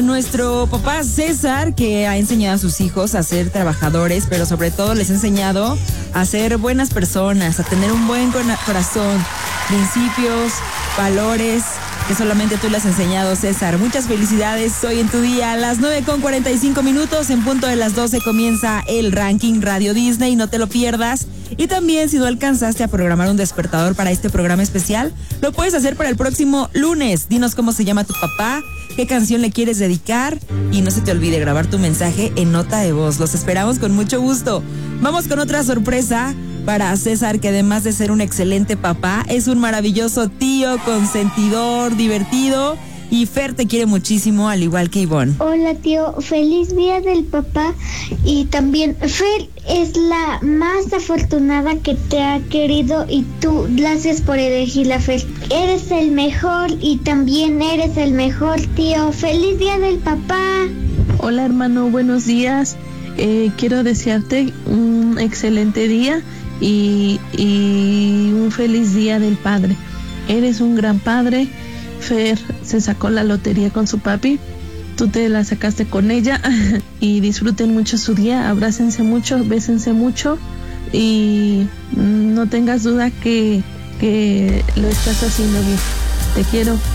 nuestro papá César, que ha enseñado a sus hijos a ser trabajadores, pero sobre todo les ha enseñado a ser buenas personas, a tener un buen corazón, principios, valores que solamente tú le has enseñado, César. Muchas felicidades hoy en tu día. A las 9:45, en punto de las 12 comienza el ranking Radio Disney, no te lo pierdas. Y también, si no alcanzaste a programar un despertador para este programa especial, lo puedes hacer para el próximo lunes. Dinos cómo se llama tu papá, qué canción le quieres dedicar y no se te olvide grabar tu mensaje en nota de voz. Los esperamos con mucho gusto. Vamos con otra sorpresa para César, que además de ser un excelente papá, es un maravilloso tío, consentidor, divertido. Y Fer te quiere muchísimo, al igual que Ivonne. Hola, tío, feliz día del papá. Y también Fer es la más afortunada que te ha querido, y tú, gracias por elegirla, Fer. Eres el mejor y también eres el mejor, tío. Feliz día del papá. Hola, hermano, buenos días. Quiero desearte un excelente día y un feliz día del padre. Eres un gran padre. Fer se sacó la lotería con su papi, tú te la sacaste con ella y disfruten mucho su día, abrácense mucho, bésense mucho y no tengas duda que lo estás haciendo bien. Te quiero.